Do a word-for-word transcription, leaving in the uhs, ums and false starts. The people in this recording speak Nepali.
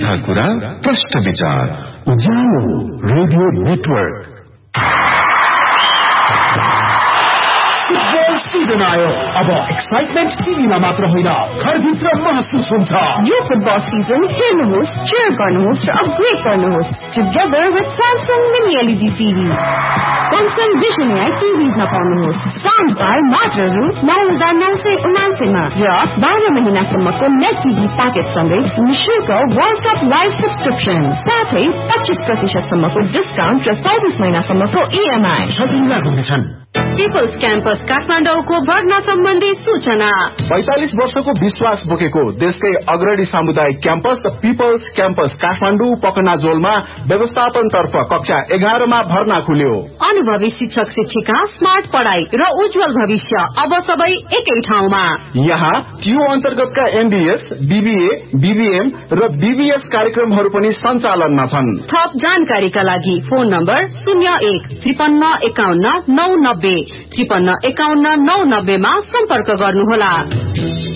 सीधा कुरा प्रश्न विचार उज्यालो रेडियो नेटवर्क। फुटबल सिजन आयो, अब एक्साइटमेन्ट टिभीमा मात्र होइन घरभित्र महसुस हुन्छ। यो फुटबल सिजन हेर्नुहोस्, cheer गर्नुहोस् र अपग्रेड गर्नुहोस् together with Samsung Mini L E D T V। Samsung Vision A I टिभीमा पाउनुहोस् साउन्ड बार मात्र रु नौ हजार नौ सय उनासीमा र बाह्र महिनासम्मको नेट टिभी प्याकेज सँगै निःशुल्क वर्ल्ड कप लाइभ सब्सक्रिप्सन, साथै पच्चीस प्रतिशत सम्मको डिस्काउन्ट र चौबिस महिनासम्मको इएमआई सबै लागू हुनेछन्। पिपल्स क्याम्पस काठमाडौँको भर्ना सम्बन्धी सूचना। पैंतालीस वर्षको विश्वास बोकेको देशकै अग्रणी सामुदायिक क्याम्पस पिपल्स क्याम्पस काठमाडौँ पकनाजोलमा व्यवस्थापन तर्फ कक्षा एघारमा भर्ना खुल्यो। अनुभवी शिक्षक शिक्षिका, स्मार्ट पढ़ाई र उज्जवल भविष्य अब सबै एकै ठाउँमा। यहाँ टियु अन्तर्गतका एमबीएस, बीबीए, बीबीएम र बीबीएस कार्यक्रमहरू पनि सञ्चालनमा छन्। थप जानकारीका लागि फोन नम्बर शून्य एक त्रिपन्न एकाउन्न नौ नब्बे त्रिपन्न एकाउन्न नौ नब्बेमा सम्पर्क गर्नुहोला।